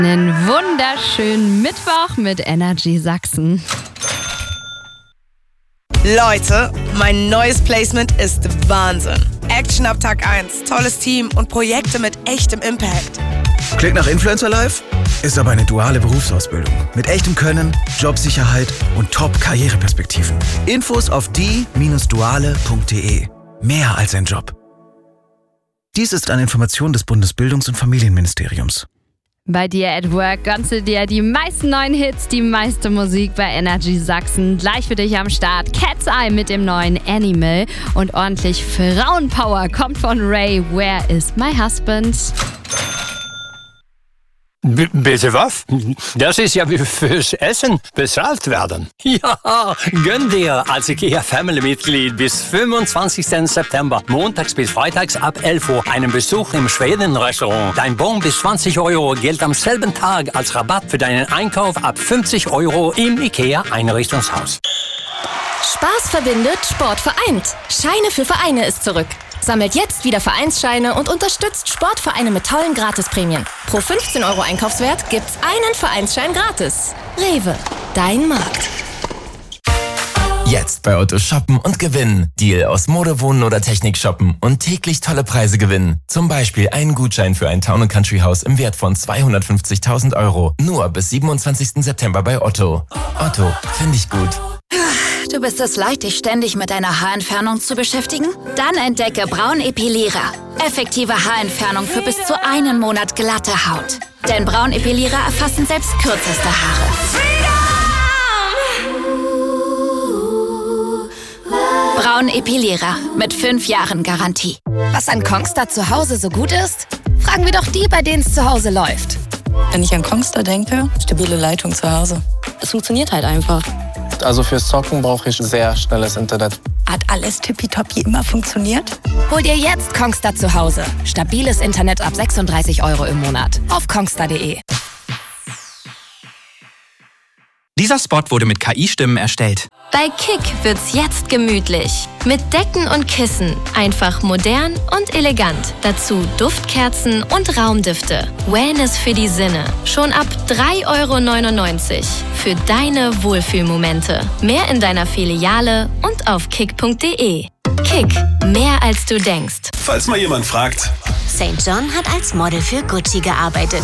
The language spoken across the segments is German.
Einen wunderschönen Mittwoch mit Energy Sachsen. Leute, mein neues Placement ist Wahnsinn. Action ab Tag 1, tolles Team und Projekte mit echtem Impact. Klingt nach Influencer Life? Ist aber eine duale Berufsausbildung. Mit echtem Können, Jobsicherheit und Top-Karriereperspektiven. Infos auf die-duale.de. Mehr als ein Job. Dies ist eine Information des Bundesbildungs- und Familienministeriums. Bei dir at Work gönnst du dir die meisten neuen Hits, die meiste Musik bei Energy Sachsen. Gleich für dich am Start Cat's Eye mit dem neuen Animal. Und ordentlich Frauenpower kommt von Ray. Where is my husband? Bitte was? Das ist ja wie fürs Essen bezahlt werden. Ja, gönn dir als IKEA-Family-Mitglied bis 25. September, montags bis freitags ab 11 Uhr, einen Besuch im Schweden-Restaurant. Dein Bon bis 20 € gilt am selben Tag als Rabatt für deinen Einkauf ab 50 € im IKEA-Einrichtungshaus. Spaß verbindet, Sport vereint. Scheine für Vereine ist zurück. Sammelt jetzt wieder Vereinsscheine und unterstützt Sportvereine mit tollen Gratisprämien. Pro 15 € Einkaufswert gibt's einen Vereinsschein gratis. Rewe, dein Markt. Jetzt bei Otto shoppen und gewinnen. Deal aus Mode, Wohnen oder Technik shoppen und täglich tolle Preise gewinnen. Zum Beispiel einen Gutschein für ein Town & Country Haus im Wert von 250.000 €. Nur bis 27. September bei Otto. Otto, finde ich gut. Du bist es leid, dich ständig mit deiner Haarentfernung zu beschäftigen? Dann entdecke Braunepilierer. Effektive Haarentfernung für bis zu einen Monat glatte Haut. Denn Braunepilierer erfassen selbst kürzeste Haare. Braunepilierer mit 5 Jahren Garantie. Was an Kongstar zu Hause so gut ist? Fragen wir doch die, bei denen es zu Hause läuft. Wenn ich an Kongstar denke, stabile Leitung zu Hause. Es funktioniert halt einfach. Also fürs Zocken brauche ich sehr schnelles Internet. Hat alles tippitoppi immer funktioniert? Hol dir jetzt Kongstar zu Hause. Stabiles Internet ab 36 € im Monat. Auf kongstar.de. Dieser Spot wurde mit KI-Stimmen erstellt. Bei Kick wird's jetzt gemütlich. Mit Decken und Kissen. Einfach modern und elegant. Dazu Duftkerzen und Raumdüfte. Wellness für die Sinne. Schon ab 3,99 € für deine Wohlfühlmomente. Mehr in deiner Filiale und auf kick.de. Kick, mehr als du denkst. Falls mal jemand fragt. St. John hat als Model für Gucci gearbeitet.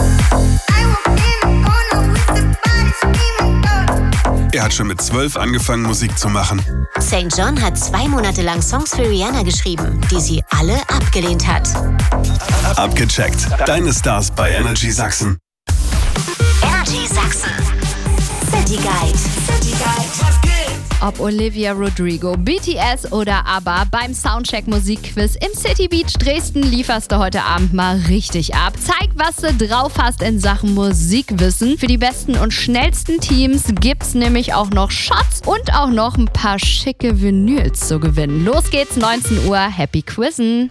Er hat schon mit 12 angefangen, Musik zu machen. St. John hat 2 Monate lang Songs für Rihanna geschrieben, die sie alle abgelehnt hat. Abgecheckt. Deine Stars bei Energy Sachsen. Energy Sachsen. City Guide. City Guide. Ob Olivia Rodrigo, BTS oder ABBA, beim Soundcheck Musikquiz im City Beach Dresden lieferst du heute Abend mal richtig ab. Zeig, was du drauf hast in Sachen Musikwissen. Für die besten und schnellsten Teams gibt's nämlich auch noch Shots und auch noch ein paar schicke Vinyls zu gewinnen. Los geht's, 19 Uhr, Happy Quizzen.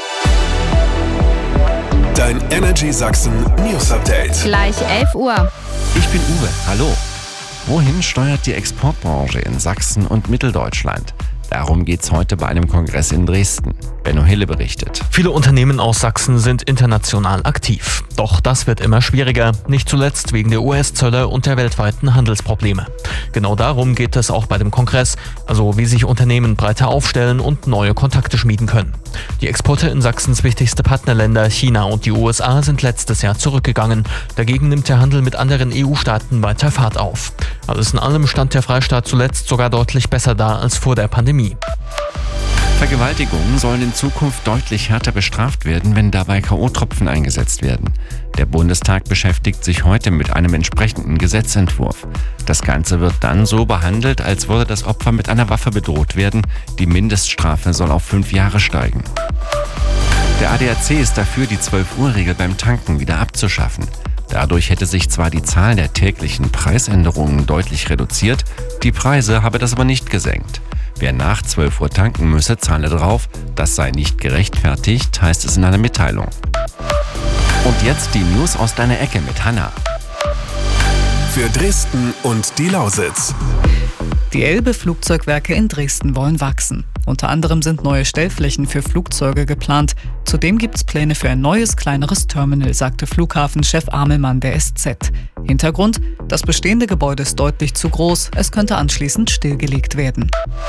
Dein Energy Sachsen News Update. Gleich 11 Uhr. Ich bin Uwe, hallo. Wohin steuert die Exportbranche in Sachsen und Mitteldeutschland? Darum geht's heute bei einem Kongress in Dresden. Benno Hille berichtet. Viele Unternehmen aus Sachsen sind international aktiv. Doch das wird immer schwieriger, nicht zuletzt wegen der US-Zölle und der weltweiten Handelsprobleme. Genau darum geht es auch bei dem Kongress, also wie sich Unternehmen breiter aufstellen und neue Kontakte schmieden können. Die Exporte in Sachsens wichtigste Partnerländer China und die USA sind letztes Jahr zurückgegangen. Dagegen nimmt der Handel mit anderen EU-Staaten weiter Fahrt auf. Alles in allem stand der Freistaat zuletzt sogar deutlich besser da als vor der Pandemie. Vergewaltigungen sollen in Zukunft deutlich härter bestraft werden, wenn dabei K.O.-Tropfen eingesetzt werden. Der Bundestag beschäftigt sich heute mit einem entsprechenden Gesetzentwurf. Das Ganze wird dann so behandelt, als würde das Opfer mit einer Waffe bedroht werden. Die Mindeststrafe soll auf 5 Jahre steigen. Der ADAC ist dafür, die 12-Uhr-Regel beim Tanken wieder abzuschaffen. Dadurch hätte sich zwar die Zahl der täglichen Preisänderungen deutlich reduziert, die Preise habe das aber nicht gesenkt. Wer nach 12 Uhr tanken müsse, zahle drauf. Das sei nicht gerechtfertigt, heißt es in einer Mitteilung. Und jetzt die News aus deiner Ecke mit Hanna. Für Dresden und die Lausitz. Die Elbe-Flugzeugwerke in Dresden wollen wachsen. Unter anderem sind neue Stellflächen für Flugzeuge geplant. Zudem gibt es Pläne für ein neues, kleineres Terminal, sagte Flughafenchef Amelmann der SZ. Hintergrund: Das bestehende Gebäude ist deutlich zu groß. Es könnte anschließend stillgelegt werden.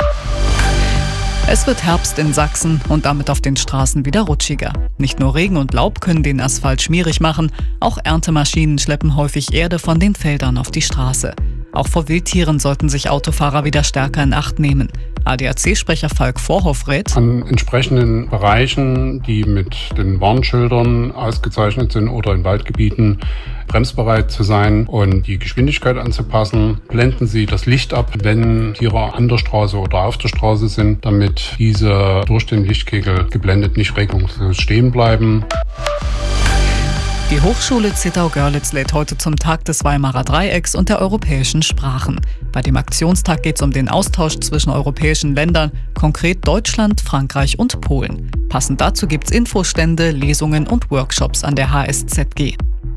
Es wird Herbst in Sachsen und damit auf den Straßen wieder rutschiger. Nicht nur Regen und Laub können den Asphalt schmierig machen, auch Erntemaschinen schleppen häufig Erde von den Feldern auf die Straße. Auch vor Wildtieren sollten sich Autofahrer wieder stärker in Acht nehmen. ADAC-Sprecher Falk Vorhoff rät: An entsprechenden Bereichen, die mit den Warnschildern ausgezeichnet sind oder in Waldgebieten, bremsbereit zu sein und die Geschwindigkeit anzupassen. Blenden Sie das Licht ab, wenn Tiere an der Straße oder auf der Straße sind, damit diese durch den Lichtkegel geblendet nicht regungslos stehen bleiben. Die Hochschule Zittau-Görlitz lädt heute zum Tag des Weimarer Dreiecks und der europäischen Sprachen. Bei dem Aktionstag geht es um den Austausch zwischen europäischen Ländern, konkret Deutschland, Frankreich und Polen. Passend dazu gibt es Infostände, Lesungen und Workshops an der HSZG.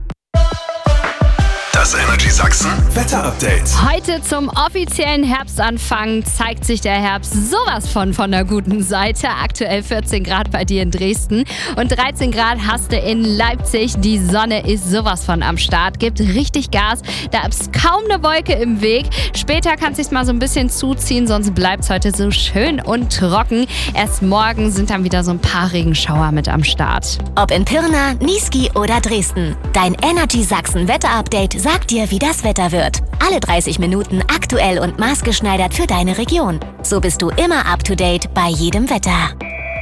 Das Energy Sachsen Wetter-Update. Heute zum offiziellen Herbstanfang zeigt sich der Herbst sowas von der guten Seite. Aktuell 14 Grad bei dir in Dresden und 13 Grad hast du in Leipzig. Die Sonne ist sowas von am Start, gibt richtig Gas. Da ist kaum eine Wolke im Weg. Später kann es sich mal so ein bisschen zuziehen, sonst bleibt es heute so schön und trocken. Erst morgen sind dann wieder so ein paar Regenschauer mit am Start. Ob in Pirna, Niesky oder Dresden. Dein Energy Sachsen Wetter-Update sagt dir, wie das Wetter wird. Alle 30 Minuten aktuell und maßgeschneidert für deine Region. So bist du immer up to date bei jedem Wetter.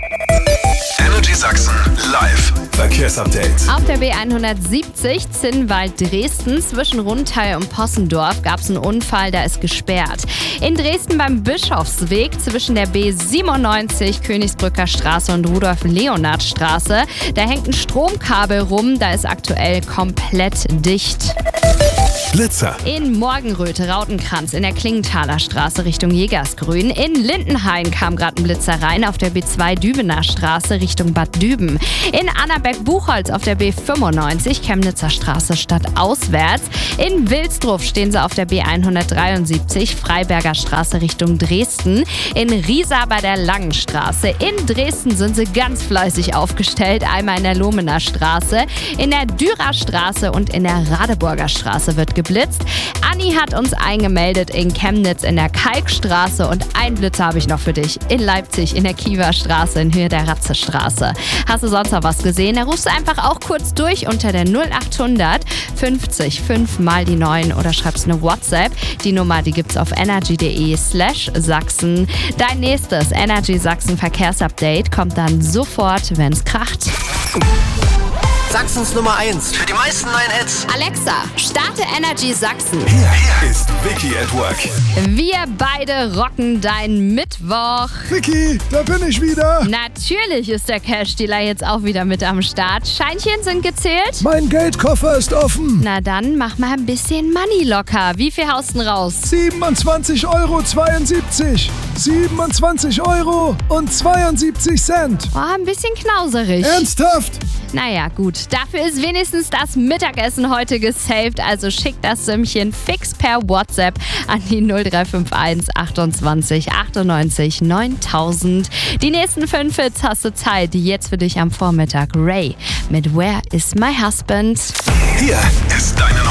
Energy Sachsen live Verkehrsupdate. Auf der B170 Zinnwald-Dresden zwischen Rundthal und Possendorf gab es einen Unfall, da ist gesperrt. In Dresden beim Bischofsweg zwischen der B97 Königsbrücker Straße und Rudolf-Leonhard-Straße, da hängt ein Stromkabel rum, da ist aktuell komplett dicht. Blitzer. In Morgenröte, Rautenkranz in der Klingenthaler Straße Richtung Jägersgrün. In Lindenhain kam gerade ein Blitzer rein auf der B2 Dübener Straße Richtung Bad Düben. In Annaberg-Buchholz auf der B95 Chemnitzer Straße stadtauswärts. In Wilsdruf stehen sie auf der B173 Freiberger Straße Richtung Dresden. In Riesa bei der Langenstraße. In Dresden sind sie ganz fleißig aufgestellt. Einmal in der Lohmener Straße, in der Dürer Straße und in der Radeburger Straße wird geblitzt. Anni hat uns eingemeldet in Chemnitz in der Kalkstraße und einen Blitzer habe ich noch für dich. In Leipzig in der Kiewer Straße in Höhe der Ratzestraße. Hast du sonst noch was gesehen? Da rufst du einfach auch kurz durch unter der 0800 50 5 mal die 9 oder schreibst eine WhatsApp. Die Nummer, die gibt's auf energy.de/Sachsen. Dein nächstes Energy Sachsen Verkehrsupdate kommt dann sofort, wenn's kracht. Sachsens Nummer 1 für die meisten neuen Hits. Alexa, starte Energy Sachsen. Hier ist Vicky at Work. Wir beide rocken deinen Mittwoch. Vicky, da bin ich wieder. Natürlich ist der Cash-Dealer jetzt auch wieder mit am Start. Scheinchen sind gezählt. Mein Geldkoffer ist offen. Na dann mach mal ein bisschen Money locker. Wie viel haust du denn raus? 27,72 Euro. 27,72 Euro. Oh, ein bisschen knauserig. Ernsthaft? Naja, gut. Dafür ist wenigstens das Mittagessen heute gesaved. Also schick das Sümmchen fix per WhatsApp an die 0351 28 98 9000. Die nächsten 5 Hits hast du Zeit. Jetzt für dich am Vormittag. Ray mit Where is my husband? Hier ist deine